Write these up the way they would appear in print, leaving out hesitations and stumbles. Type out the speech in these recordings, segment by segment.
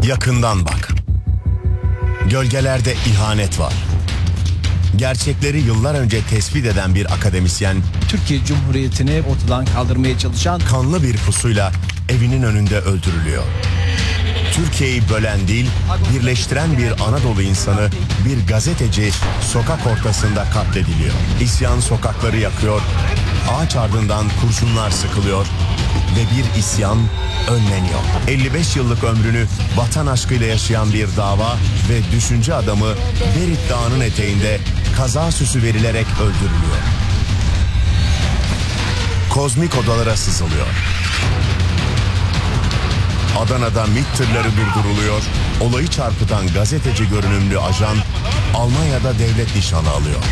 Yakından bak. Gölgelerde ihanet var. Gerçekleri yıllar önce tespit eden bir akademisyen, Türkiye Cumhuriyeti'ni ortadan kaldırmaya çalışan kanlı bir pusuyla evinin önünde öldürülüyor. Türkiye'yi bölen değil, birleştiren bir Anadolu insanı, bir gazeteci sokak ortasında katlediliyor. İsyan sokakları yakıyor, ağaç ardından kurşunlar sıkılıyor ve bir isyan önleniyor. 55 yıllık ömrünü vatan aşkıyla yaşayan bir dava ve düşünce adamı Berit Dağı'nın eteğinde kaza süsü verilerek öldürülüyor. Kozmik odalara sızılıyor. Adana'da MİT tırları durduruluyor, olayı çarpıtan gazeteci görünümlü ajan Almanya'da devlet nişanı alıyor.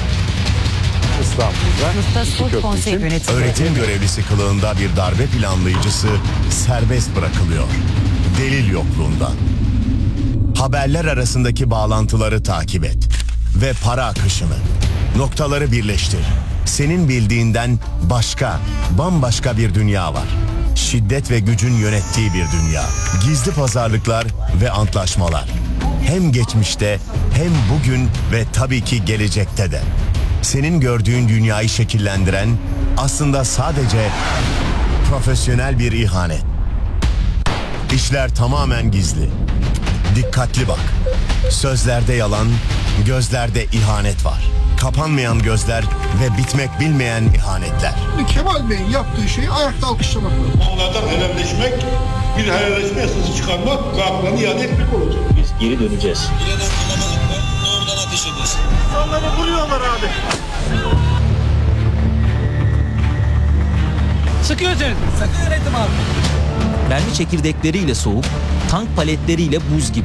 İstanbul'da Öğretim görevlisi kılığında bir darbe planlayıcısı serbest bırakılıyor. Delil yokluğundan. Haberler arasındaki bağlantıları takip et ve para akışını, noktaları birleştir. Senin bildiğinden başka, bambaşka bir dünya var. Şiddet ve gücün yönettiği bir dünya. Gizli pazarlıklar ve antlaşmalar. Hem geçmişte hem bugün ve tabii ki gelecekte de. Senin gördüğün dünyayı şekillendiren aslında sadece profesyonel bir ihanet. İşler tamamen gizli. Dikkatli bak. Sözlerde yalan, gözlerde ihanet var. Kapanmayan gözler ve bitmek bilmeyen ihanetler. Kemal Bey'in yaptığı şeyi ayakta alkışlamak lazım. Onlardan helalleşmek, bir helalleşme yasası çıkarmak ve haklarını iade etmek olacak. Biz geri döneceğiz. Doğrudan ateş edilsin. İnsanları vuruyorlar abi. sıkıyor seni. Sakın yönetim abi. Mermi çekirdekleriyle soğuk, tank paletleriyle buz gibi.